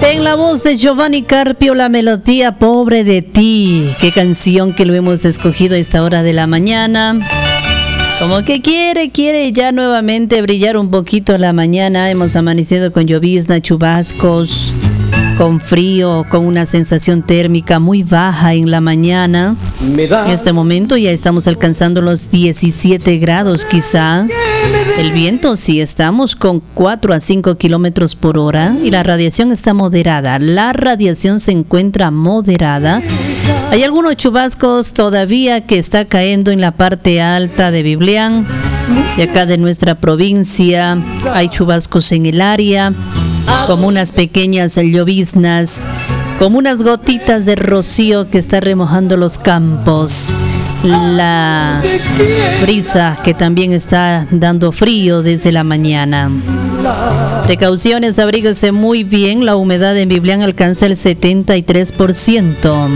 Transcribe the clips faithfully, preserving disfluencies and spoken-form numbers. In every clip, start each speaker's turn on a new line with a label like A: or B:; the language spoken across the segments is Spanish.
A: En la voz de Giovanni Carpio, la melodía Pobre de ti. Qué canción que lo hemos escogido a esta hora de la mañana. Como que quiere, quiere ya nuevamente brillar un poquito la mañana. Hemos amanecido con llovizna, chubascos, con frío, con una sensación térmica muy baja en la mañana. En este momento ya estamos alcanzando los diecisiete grados quizá. El viento sí, estamos con cuatro a cinco kilómetros por hora y la radiación está moderada. La radiación se encuentra moderada. Hay algunos chubascos todavía que está cayendo en la parte alta de Biblián, de acá de nuestra provincia. Hay chubascos en el área, como unas pequeñas lloviznas, como unas gotitas de rocío que está remojando los campos. La brisa que también está dando frío desde la mañana. Precauciones, abríguese muy bien. La humedad en Biblián alcanza el setenta y tres por ciento.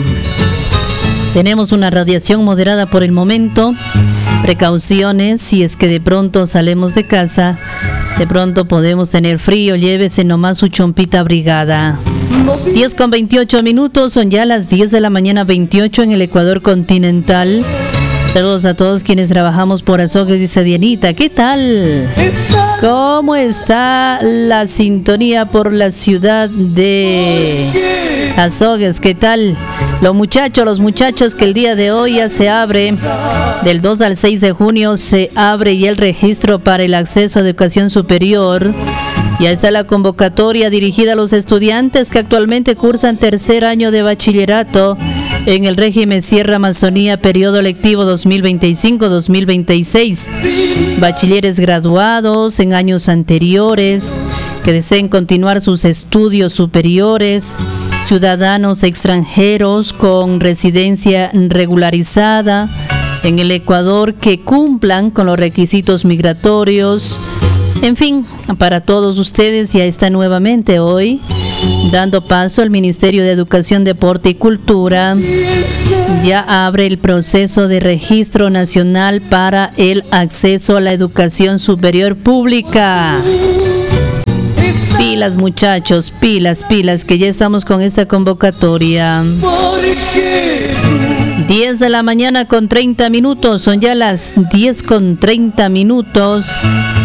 A: Tenemos una radiación moderada por el momento. Precauciones, si es que de pronto salimos de casa, de pronto podemos tener frío, llévese nomás su chompita abrigada. diez con veintiocho minutos, son ya las diez de la mañana veintiocho en el Ecuador continental. Saludos a todos quienes trabajamos por Azogues, dice Dianita. ¿Qué tal? ¿Cómo está la sintonía por la ciudad de Azogues? ¿Qué tal? Los muchachos, los muchachos que el día de hoy ya se abre, del dos al seis de junio se abre ya el registro para el acceso a educación superior. Ya está la convocatoria dirigida a los estudiantes que actualmente cursan tercer año de bachillerato en el régimen Sierra Amazonía, periodo lectivo dos mil veinticinco dos mil veintiséis. Bachilleres graduados en años anteriores que deseen continuar sus estudios superiores, ciudadanos extranjeros con residencia regularizada en el Ecuador que cumplan con los requisitos migratorios. En fin, para todos ustedes ya está nuevamente hoy dando paso al Ministerio de Educación, Deporte y Cultura. Ya abre el proceso de registro nacional para el acceso a la educación superior pública. Pilas, muchachos, pilas, pilas, que ya estamos con esta convocatoria. diez de la mañana con treinta minutos, son ya las diez con treinta minutos.